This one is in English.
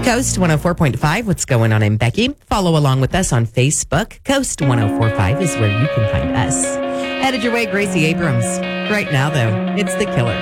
Coast 104.5, what's going on in Becky? Follow along with us on Facebook. Coast 104.5 is where you can find us. Headed your way, Gracie Abrams. Right now, though, it's The Killer.